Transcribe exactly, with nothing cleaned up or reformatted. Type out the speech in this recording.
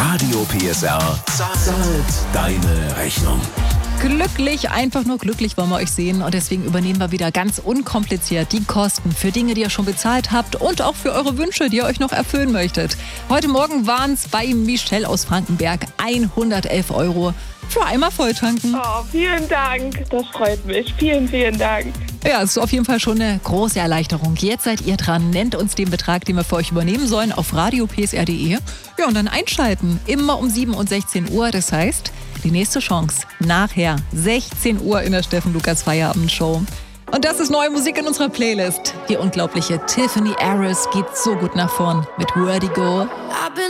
Radio P S R zahlt deine Rechnung. Glücklich, einfach nur glücklich wollen wir euch sehen und deswegen übernehmen wir wieder ganz unkompliziert die Kosten für Dinge, die ihr schon bezahlt habt und auch für eure Wünsche, die ihr euch noch erfüllen möchtet. Heute Morgen waren es bei Michelle aus Frankenberg hundertelf Euro für einmal volltanken. Oh, vielen Dank, das freut mich. Vielen, vielen Dank. Ja, es ist auf jeden Fall schon eine große Erleichterung. Jetzt seid ihr dran. Nennt uns den Betrag, den wir für euch übernehmen sollen, auf radio punkt p s r punkt d e. Ja, und dann einschalten. Immer um sieben und sechzehn Uhr. Das heißt, die nächste Chance nachher, sechzehn Uhr in der Steffen Lukas Feierabendshow. Und das ist neue Musik in unserer Playlist. Die unglaubliche Tiffany Harris geht so gut nach vorn mit Vertigo.